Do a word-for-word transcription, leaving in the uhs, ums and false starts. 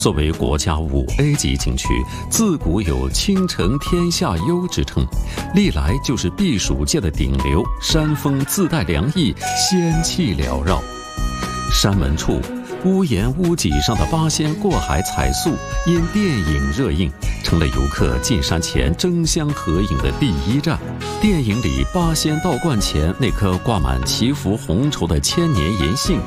作为国家五 A 级景区，自古有倾城天下优之称，历来就是避暑界的顶流，山峰自带凉意，仙气缭绕。山门处，屋檐屋脊上的八仙过海彩塑，因电影热映，成了游客进山前争相合影的第一站。电影里八仙道观前那棵挂满祈福红绸的千年银杏，